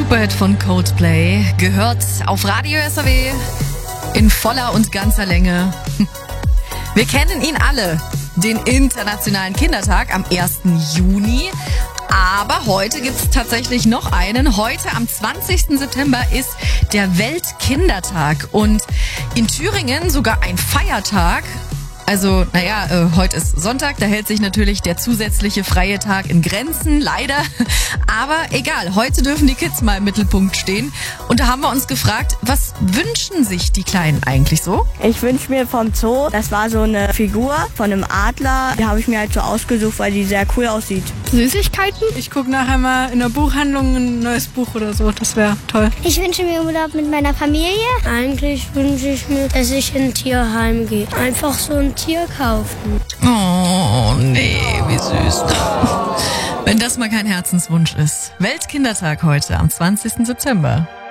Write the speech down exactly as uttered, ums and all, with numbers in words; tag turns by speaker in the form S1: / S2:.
S1: Superhit von Coldplay gehört auf Radio S R W in voller und ganzer Länge. Wir kennen ihn alle, den Internationalen Kindertag am ersten Juni. Aber heute gibt es tatsächlich noch einen. Heute am zwanzigsten September ist der Weltkindertag und in Thüringen sogar ein Feiertag. Also, naja, äh, heute ist Sonntag, da hält sich natürlich der zusätzliche freie Tag in Grenzen, leider. Aber egal, heute dürfen die Kids mal im Mittelpunkt stehen. Und da haben wir uns gefragt, was wünschen sich die Kleinen eigentlich so?
S2: Ich wünsche mir vom Zoo, das war so eine Figur von einem Adler. Die habe ich mir halt so ausgesucht, weil die sehr cool aussieht.
S3: Süßigkeiten? Ich gucke nachher mal in der Buchhandlung ein neues Buch oder so, das wäre toll.
S4: Ich wünsche mir Urlaub mit meiner Familie.
S5: Eigentlich wünsche ich mir, dass ich in ein Tierheim gehe. Einfach so ein Tier kaufen.
S1: Oh, nee, wie süß. Wenn das mal kein Herzenswunsch ist. Weltkindertag heute am zwanzigsten September.